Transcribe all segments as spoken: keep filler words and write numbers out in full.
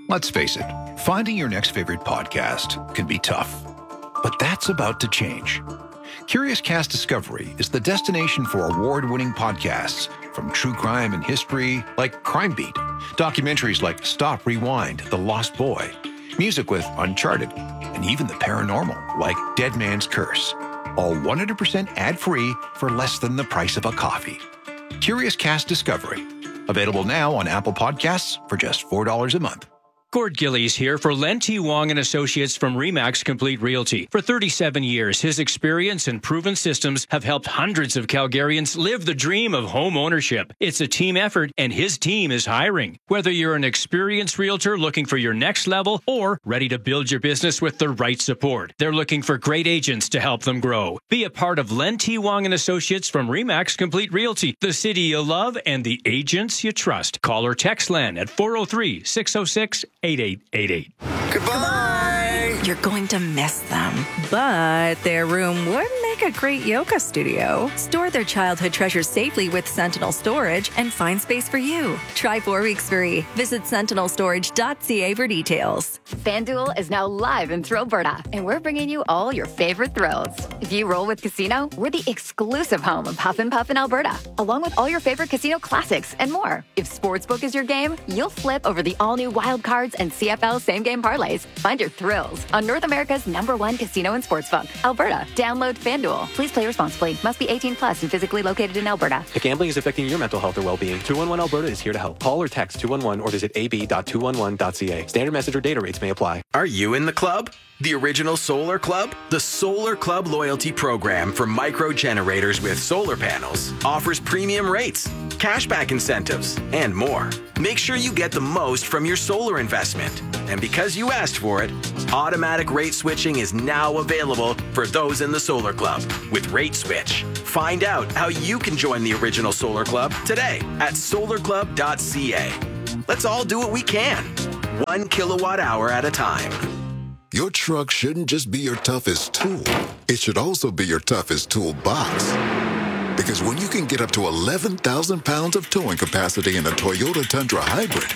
Let's face it, finding your next favorite podcast can be tough. But that's about to change. Curious Cast Discovery is the destination for award-winning podcasts, from true crime and history like Crime Beat, documentaries like Stop, Rewind, The Lost Boy, music with Uncharted, and even the paranormal like Dead Man's Curse. All one hundred percent ad-free for less than the price of a coffee. Curious Cast Discovery. Available now on Apple Podcasts for just four dollars a month. Gord Gillies here for Len T. Wong and Associates from RE/MAX Complete Realty. For thirty-seven years, his experience and proven systems have helped hundreds of Calgarians live the dream of home ownership. It's a team effort, and his team is hiring. Whether you're an experienced realtor looking for your next level or ready to build your business with the right support, they're looking for great agents to help them grow. Be a part of Len T. Wong and Associates from RE/MAX Complete Realty, the city you love and the agents you trust. Call or text Len at four oh three, six oh six, eight eight eight eight. Goodbye! You're going to miss them, but their room would make a great yoga studio. Store their childhood treasures safely with Sentinel Storage and find space for you. Try four weeks free. Visit sentinel storage dot c a for details. FanDuel is now live in Thrillberta, and we're bringing you all your favorite thrills. If you roll with Casino, we're the exclusive home of Huff and Puff in Alberta, along with all your favorite casino classics and more. If Sportsbook is your game, you'll flip over the all-new Wild Cards and C F L same-game parlays. Find your thrills on North America's number one casino and sportsbook, Alberta. Download FanDuel. Please play responsibly. Must be eighteen plus and physically located in Alberta. If gambling is affecting your mental health or well-being, two one one Alberta is here to help. Call or text two one one or visit a b dot two one one dot c a. Standard message or data rates may apply. Are you in the club? The original Solar Club? The Solar Club loyalty program for micro generators with solar panels offers premium rates, cashback incentives, and more. Make sure you get the most from your solar investment. And because you asked for it, automatic rate switching is now available for those in the Solar Club with Rate Switch. Find out how you can join the original Solar Club today at solar club dot c a. Let's all do what we can, one kilowatt hour at a time. Your truck shouldn't just be your toughest tool. It should also be your toughest toolbox. Because when you can get up to eleven thousand pounds of towing capacity in a Toyota Tundra Hybrid,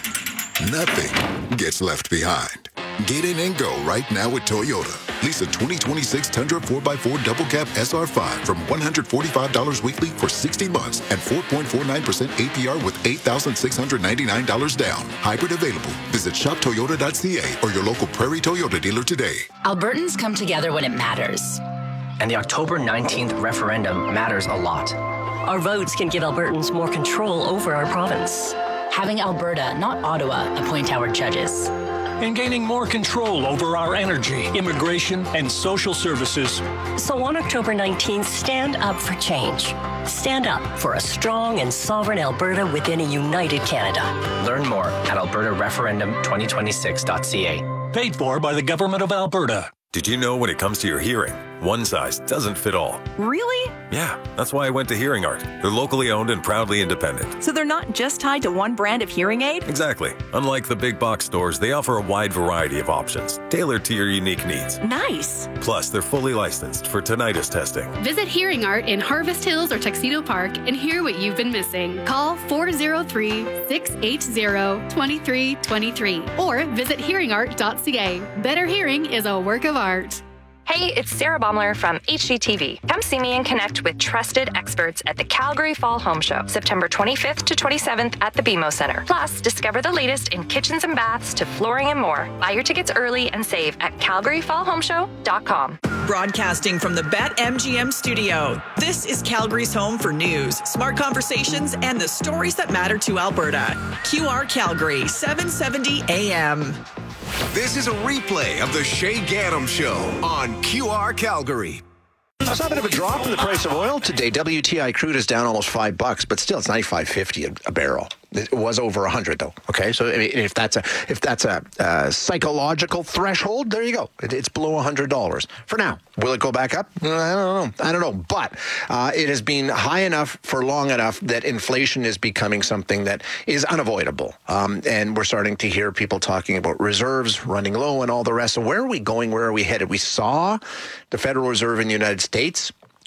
nothing gets left behind. Get in and go right now with Toyota. Lease a twenty twenty-six Tundra four by four Double Cab S R five from one hundred forty-five dollars weekly for sixty months and four point four nine percent A P R with eight thousand six hundred ninety-nine dollars down. Hybrid available. Visit shop toyota dot c a or your local Prairie Toyota dealer today. Albertans come together when it matters. And the October nineteenth referendum matters a lot. Our votes can give Albertans more control over our province. Having Alberta, not Ottawa, appoint our judges. And gaining more control over our energy, immigration, and social services. So on October nineteenth, stand up for change. Stand up for a strong and sovereign Alberta within a united Canada. Learn more at alberta referendum twenty twenty-six dot c a. Paid for by the Government of Alberta. Did you know when it comes to your hearing, one size doesn't fit all? Really? Yeah, that's why I went to Hearing Art. They're locally owned and proudly independent. So they're not just tied to one brand of hearing aid? Exactly. Unlike the big box stores, they offer a wide variety of options, tailored to your unique needs. Nice. Plus, they're fully licensed for tinnitus testing. Visit Hearing Art in Harvest Hills or Tuxedo Park and hear what you've been missing. Call four oh three, six eight zero, two three two three or visit hearing art dot c a. Better hearing is a work of art. Hey, it's Sarah Baumler from H G T V. Come see me and connect with trusted experts at the Calgary Fall Home Show, September twenty-fifth to twenty-seventh at the B M O Center. Plus, discover the latest in kitchens and baths to flooring and more. Buy your tickets early and save at calgary fall home show dot com. Broadcasting from the BetMGM studio, this is Calgary's home for news, smart conversations, and the stories that matter to Alberta. Q R Calgary, seven seventy A M. This is a replay of the Shay Gaddam Show on Q R Calgary. I saw a bit of a drop in the price of oil today. W T I crude is down almost five bucks, but still it's ninety-five fifty a, a barrel. It was over one hundred though. Okay, so if that's a if that's a uh, psychological threshold, there you go. It, it's below one hundred dollars for now. Will it go back up? I don't know. I don't know. But uh, it has been high enough for long enough that inflation is becoming something that is unavoidable. Um, and we're starting to hear people talking about reserves running low and all the rest. So where are we going? Where are we headed? We saw the Federal Reserve in the United States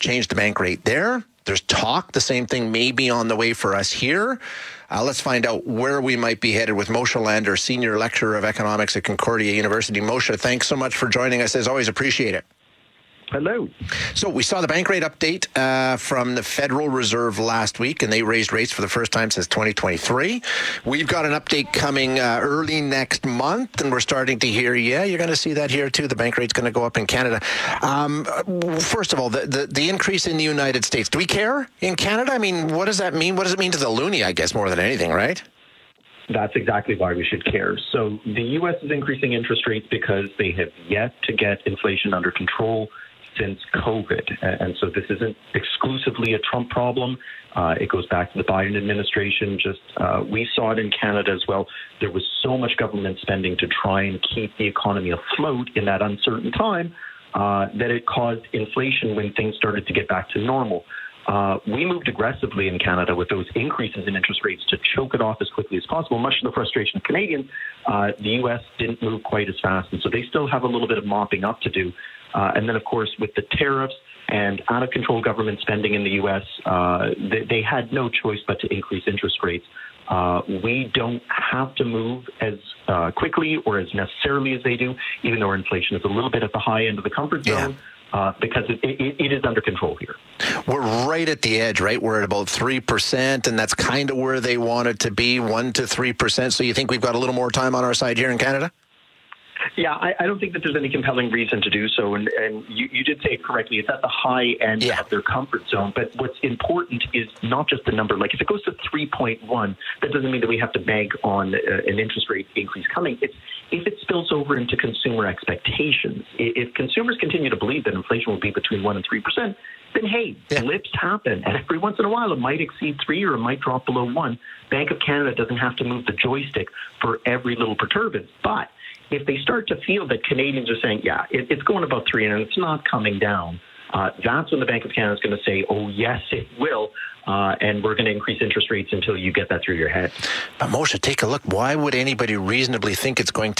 change the bank rate there. There's talk the same thing may be on the way for us here. Uh, let's find out where we might be headed with Moshe Lander, Senior Lecturer of Economics at Concordia University. Moshe, thanks so much for joining us. As always, appreciate it. Hello. So we saw the bank rate update uh, from the Federal Reserve last week, and they raised rates for the first time since twenty twenty-three. We've got an update coming uh, early next month, and we're starting to hear, yeah, you're going to see that here too. The bank rate's going to go up in Canada. Um, first of all, the, the, the increase in the United States. Do we care in Canada? I mean, what does that mean? What does it mean to the loonie, I guess, more than anything, right? That's exactly why we should care. So the U S is increasing interest rates because they have yet to get inflation under control since COVID. And so this isn't exclusively a Trump problem. Uh, it goes back to the Biden administration. Just uh, we saw it in Canada as well. There was so much government spending to try and keep the economy afloat in that uncertain time uh, that it caused inflation when things started to get back to normal. Uh, we moved aggressively in Canada with those increases in interest rates to choke it off as quickly as possible. Much to the frustration of Canadians, uh, the U S didn't move quite as fast. And so they still have a little bit of mopping up to do. Uh, and then, of course, with the tariffs and out-of-control government spending in the U S, uh, they, they had no choice but to increase interest rates. Uh, we don't have to move as uh, quickly or as necessarily as they do, even though our inflation is a little bit at the high end of the comfort zone. Yeah. Uh, because it, it, it is under control here. We're right at the edge, right? We're at about three percent, and that's kind of where they want it to be, one to three percent. So you think we've got a little more time on our side here in Canada? Yeah, I, I don't think that there's any compelling reason to do so. And, and you, you did say it correctly. It's at the high end yeah. of their comfort zone. But what's important is not just the number. Like if it goes to three point one, that doesn't mean that we have to bank on uh, an interest rate increase coming. It's if it spills over into consumer expectations. If consumers continue to believe that inflation will be between one and three percent, then hey, yeah. blips happen. And every once in a while, it might exceed three or it might drop below one. Bank of Canada doesn't have to move the joystick for every little perturbance. But if they start to feel that Canadians are saying, yeah, it, it's going about three and it's not coming down, uh, that's when the Bank of Canada is going to say, oh, yes, it will. Uh, and we're going to increase interest rates until you get that through your head. But Moshe, take a look. Why would anybody reasonably think it's going to